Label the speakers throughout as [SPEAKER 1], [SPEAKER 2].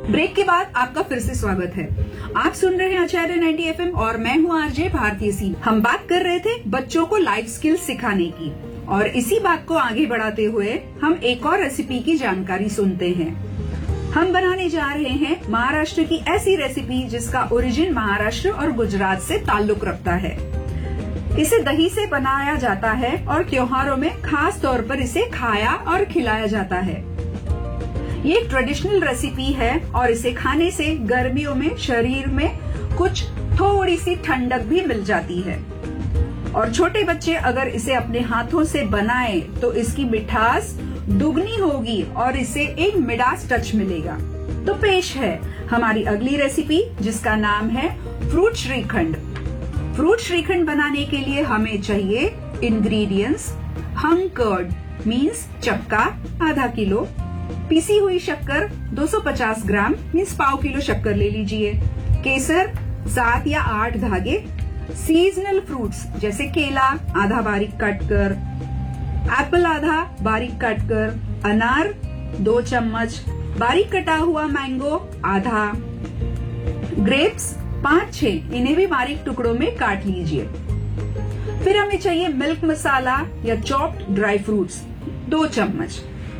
[SPEAKER 1] Break के बाद आपका फिर से स्वागत है। आप सुन रहे हैं आचार्य 90 FM और मैं हूँ आरजे भारतीय सिंह। हम बात कर रहे थे बच्चों को लाइफ स्किल्स सिखाने की और इसी बात को आगे बढ़ाते हुए हम एक और रेसिपी की जानकारी सुनते हैं। हम बनाने जा रहे हैं महाराष्ट्र की ऐसी रेसिपी जिसका ओरिजिन महाराष्ट्र और गुजरात से ताल्लुक रखता है। इसे दही से बनाया जाता है और त्योहारों में खास तौर पर इसे खाया और खिलाया जाता है। ये एक ट्रेडिशनल रेसिपी है और इसे खाने से गर्मियों में शरीर में कुछ थोड़ी सी ठंडक भी मिल जाती है और छोटे बच्चे अगर इसे अपने हाथों से बनाएं तो इसकी मिठास दुगनी होगी और इसे एक मिडास टच मिलेगा। तो पेश है हमारी अगली रेसिपी जिसका नाम है फ्रूट श्रीखंड। फ्रूट श्रीखंड बनाने के लिए हमें चाहिए इंग्रेडिएंट्स हंग कर्ड मीन्स चक्का आधा किलो, पीसी हुई शक्कर 250 ग्राम मीन्स पाव किलो शक्कर ले लीजिए, केसर 7 या 8 धागे, सीजनल फ्रूट्स जैसे केला आधा बारीक काट कर, एप्पल आधा बारीक काट कर, अनार 2 चम्मच, बारीक कटा हुआ मैंगो आधा, ग्रेप्स 5-6 इन्हें भी बारीक टुकड़ों में काट लीजिए। फिर हमें चाहिए मिल्क मसाला या चॉप्ड ड्राई फ्रूट्स 2 चम्मच।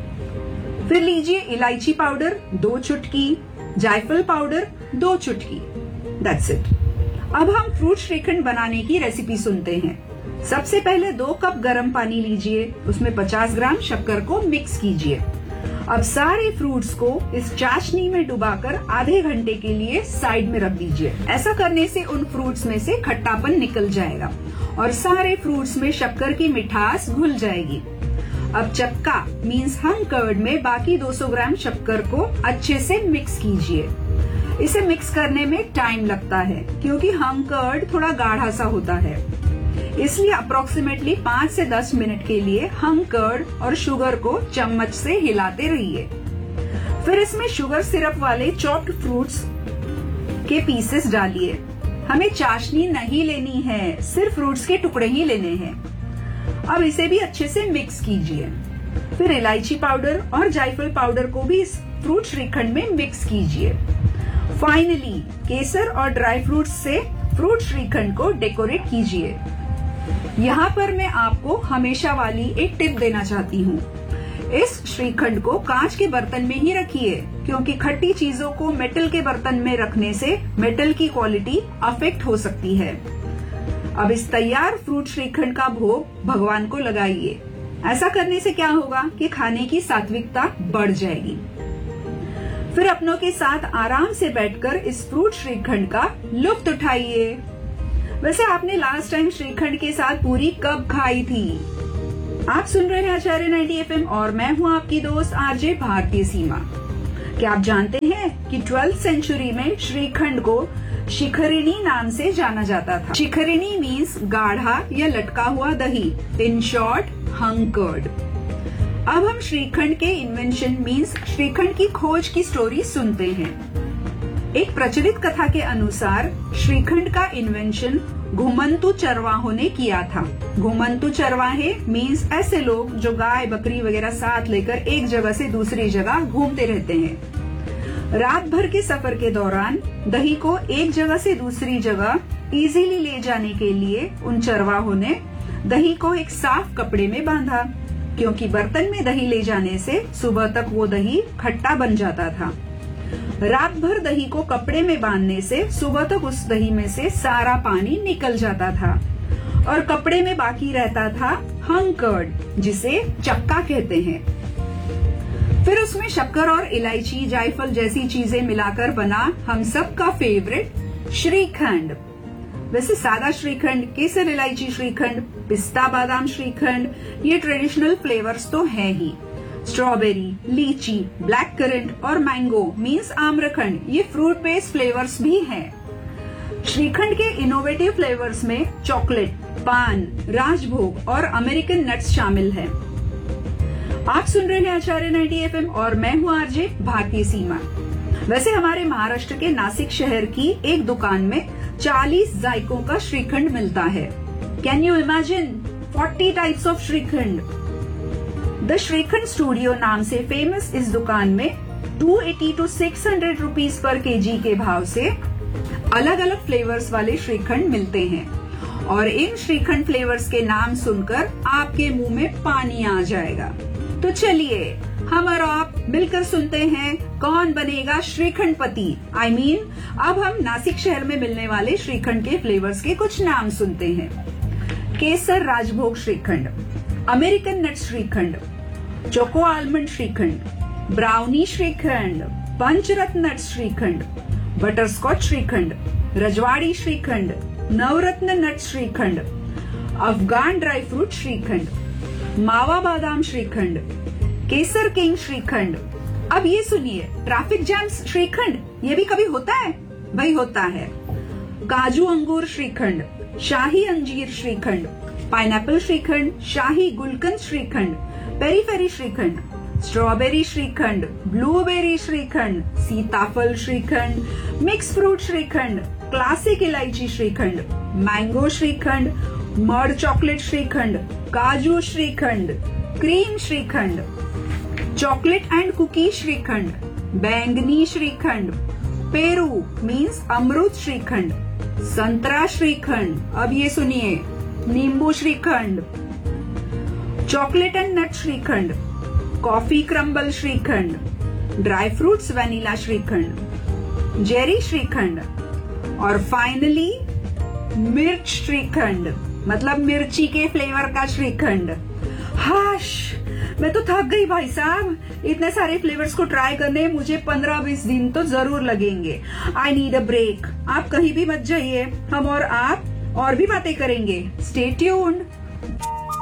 [SPEAKER 1] फिर लीजिए इलायची पाउडर 2 चुटकी, जायफल पाउडर 2 चुटकी। That's it. अब हम फ्रूट श्रीखंड बनाने की रेसिपी सुनते हैं। सबसे पहले 2 कप गर्म पानी लीजिए, उसमें 50 ग्राम शक्कर को मिक्स कीजिए। अब सारे फ्रूट्स को इस चाशनी में डुबाकर आधे घंटे के लिए साइड में रख दीजिए। ऐसा करने से उन फ्रूट्स में से खट्टापन निकल जाएगा और सारे फ्रूट्स में शक्कर की मिठास घुल जाएगी। अब चक्का मीन्स हंग कर्ड में बाकी 200 ग्राम शक्कर को अच्छे से मिक्स कीजिए। इसे मिक्स करने में टाइम लगता है क्योंकि हंग कर्ड थोड़ा गाढ़ा सा होता है, इसलिए अप्रोक्सीमेटली 5 से 10 मिनट के लिए हंग कर्ड और शुगर को चम्मच से हिलाते रहिए। फिर इसमें शुगर सिरप वाले चॉप्ड फ्रूट्स के पीसेस डालिए। हमें चाशनी नहीं लेनी है, सिर्फ फ्रूट्स के टुकड़े ही लेने हैं। अब इसे भी अच्छे से मिक्स कीजिए। फिर इलायची पाउडर और जायफल पाउडर को भी इस फ्रूट श्रीखंड में मिक्स कीजिए। फाइनली केसर और ड्राई फ्रूट्स से फ्रूट श्रीखंड को डेकोरेट कीजिए। यहाँ पर मैं आपको हमेशा वाली एक टिप देना चाहती हूँ। इस श्रीखंड को कांच के बर्तन में ही रखिए क्योंकि खट्टी चीजों को मेटल के बर्तन में रखने से मेटल की क्वालिटी अफेक्ट हो सकती है। अब इस तैयार फ्रूट श्रीखंड का भोग भगवान को लगाइए। ऐसा करने से क्या होगा कि खाने की सात्विकता बढ़ जाएगी। फिर अपनों के साथ आराम से बैठकर इस फ्रूट श्रीखंड का लुत्फ उठाइए। वैसे आपने लास्ट टाइम श्रीखंड के साथ पूरी कब खाई थी? आप सुन रहे हैं आचार्य 90 FM और मैं हूँ आपकी दोस्त आरजे भारतीय सीमा। क्या आप जानते हैं कि 12th सेंचुरी में श्रीखंड को शिखरिणी नाम से जाना जाता था। शिखरिणी मीन्स गाढ़ा या लटका हुआ दही, इन शॉर्ट हंग कर्ड। अब हम श्रीखंड के इन्वेंशन मीन्स श्रीखंड की खोज की स्टोरी सुनते हैं। एक प्रचलित कथा के अनुसार श्रीखंड का इन्वेंशन घुमंतु चरवाहों ने किया था। घुमंतु चरवाहे मीन्स ऐसे लोग जो गाय बकरी वगैरह साथ लेकर एक जगह से दूसरी जगह घूमते रहते हैं। रात भर के सफर के दौरान दही को एक जगह से दूसरी जगह इजीली ले जाने के लिए उन चरवाहों ने दही को एक साफ कपड़े में बांधा क्योंकि बर्तन में दही ले जाने से सुबह तक वो दही खट्टा बन जाता था। रात भर दही को कपड़े में बांधने से सुबह तक उस दही में से सारा पानी निकल जाता था और कपड़े में बाकी रहता था हंग कर्ड जिसे चक्का कहते हैं। फिर उसमें शक्कर और इलायची जायफल जैसी चीजें मिलाकर बना हम सबका फेवरेट श्रीखंड। वैसे सादा श्रीखंड, केसर इलायची श्रीखंड, पिस्ता बादाम श्रीखंड ये ट्रेडिशनल फ्लेवर्स तो हैं ही। स्ट्रॉबेरी, लीची, ब्लैक करंट और मैंगो मीन्स आम्रखंड ये फ्रूट बेस्ड फ्लेवर्स भी हैं। श्रीखंड के इनोवेटिव फ्लेवर्स में चॉकलेट, पान, राजभोग और अमेरिकन नट्स शामिल हैं। आप सुन रहे हैं आचार्य 90 FM और मैं हूँ आरजे भारतीय सीमा। वैसे हमारे महाराष्ट्र के नासिक शहर की एक दुकान में 40 जायकों का श्रीखंड मिलता है। Can you imagine 40 types of shrikhand. The shrikhand studio नाम से फेमस इस दुकान में 280 to 600 रुपीज पर केजी के भाव से अलग अलग फ्लेवर्स वाले श्रीखंड मिलते हैं और इन श्रीखंड फ्लेवर्स के नाम सुनकर आपके मुंह में पानी आ जाएगा। तो चलिए हम और आप मिलकर सुनते हैं कौन बनेगा श्रीखंड पति। I mean, अब हम नासिक शहर में मिलने वाले श्रीखंड के फ्लेवर्स के कुछ नाम सुनते हैं। केसर राजभोग श्रीखंड, अमेरिकन नट shrikhand, choco almond shrikhand, brownie shrikhand, पंचरत्न नट श्रीखंड, बटरस्कॉच श्रीखंड, रजवाड़ी श्रीखंड, नवरत्न नट श्रीखंड, अफगान ड्राई फ्रूट श्रीखंड, मावा बादाम श्रीखंड, केसर किंग श्रीखंड। अब ये सुनिए, ट्रैफिक जैम श्रीखंड, ये भी कभी होता है? भाई होता है। काजू अंगूर श्रीखंड, शाही अंजीर श्रीखंड, पाइनएप्पल श्रीखंड, शाही गुलकंद shrikhand, peri peri shrikhand, strawberry shrikhand, blueberry shrikhand, सीताफल shrikhand, mix fruit shrikhand, classic इलायची shrikhand, mango shrikhand, mud chocolate shrikhand, काजू shrikhand, cream shrikhand, chocolate and cookie shrikhand, बैंगनी श्रीखंड, पेरू मीन्स अमरूद श्रीखंड, संतरा श्रीखंड। अब ये सुनिए, नींबू shrikhand, chocolate and nut shrikhand, coffee crumble shrikhand, dry fruits vanilla shrikhand, Jerry shrikhand और फाइनली मिर्च श्रीखंड, मतलब मिर्ची के फ्लेवर का श्रीखंड। हाश, मैं तो थक गई भाई साहब। इतने सारे फ्लेवर्स को ट्राई करने मुझे 15-20 दिन तो जरूर लगेंगे। I need a break. आप कहीं भी मत जाइए, हम और आप और भी बातें करेंगे। Stay tuned.